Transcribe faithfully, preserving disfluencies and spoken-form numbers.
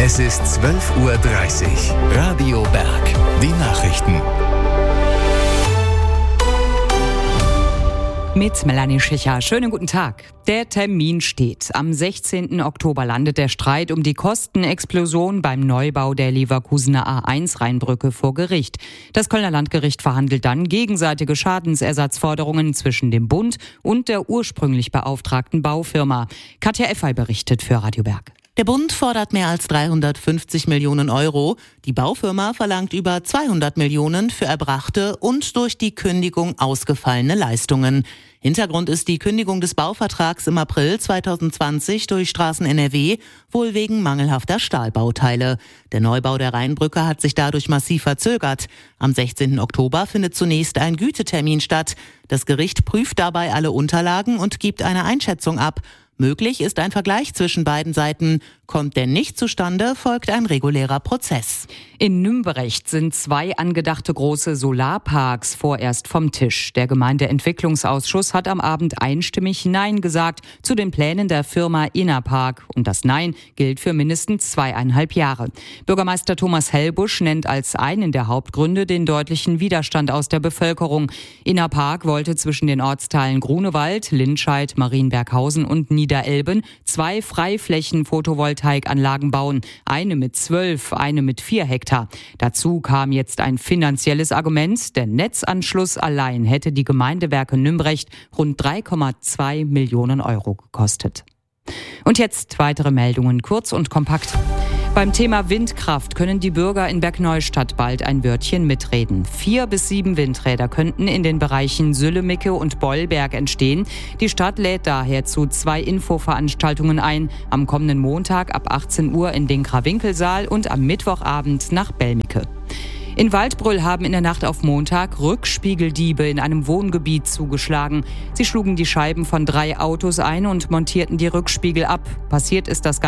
Es ist zwölf Uhr dreißig. Radio Berg. Die Nachrichten. Mit Melanie Schicher. Schönen guten Tag. Der Termin steht. Am sechzehnten Oktober landet der Streit um die Kostenexplosion beim Neubau der Leverkusener A eins Rheinbrücke vor Gericht. Das Kölner Landgericht verhandelt dann gegenseitige Schadensersatzforderungen zwischen dem Bund und der ursprünglich beauftragten Baufirma. Katja Effey berichtet für Radio Berg. Der Bund fordert mehr als dreihundertfünfzig Millionen Euro. Die Baufirma verlangt über zweihundert Millionen für erbrachte und durch die Kündigung ausgefallene Leistungen. Hintergrund ist die Kündigung des Bauvertrags im April zweitausendzwanzig durch Straßen N R W, wohl wegen mangelhafter Stahlbauteile. Der Neubau der Rheinbrücke hat sich dadurch massiv verzögert. Am sechzehnten Oktober findet zunächst ein Gütetermin statt. Das Gericht prüft dabei alle Unterlagen und gibt eine Einschätzung ab. Möglich ist ein Vergleich zwischen beiden Seiten. Kommt der nicht zustande, folgt ein regulärer Prozess. In Nümbrecht sind zwei angedachte große Solarparks vorerst vom Tisch. Der Gemeindeentwicklungsausschuss hat am Abend einstimmig Nein gesagt zu den Plänen der Firma Innerpark. Und das Nein gilt für mindestens zweieinhalb Jahre. Bürgermeister Thomas Hellbusch nennt als einen der Hauptgründe den deutlichen Widerstand aus der Bevölkerung. Innerpark wollte zwischen den Ortsteilen Grunewald, Lindscheid, Marienberghausen und Niederelben zwei Freiflächen-Photovoltaikanlagen bauen. Eine mit zwölf, eine mit vier Hektar. Dazu kam jetzt ein finanzielles Argument. Der Netzanschluss allein hätte die Gemeindewerke Nümbrecht rund drei Komma zwei Millionen Euro gekostet. Und jetzt weitere Meldungen, kurz und kompakt. Beim Thema Windkraft können die Bürger in Bergneustadt bald ein Wörtchen mitreden. Vier bis sieben Windräder könnten in den Bereichen Süllemicke und Bollberg entstehen. Die Stadt lädt daher zu zwei Infoveranstaltungen ein. Am kommenden Montag ab achtzehn Uhr in den Krawinkelsaal und am Mittwochabend nach Belmicke. In Waldbröl haben in der Nacht auf Montag Rückspiegeldiebe in einem Wohngebiet zugeschlagen. Sie schlugen die Scheiben von drei Autos ein und montierten die Rückspiegel ab. Passiert ist das Ganze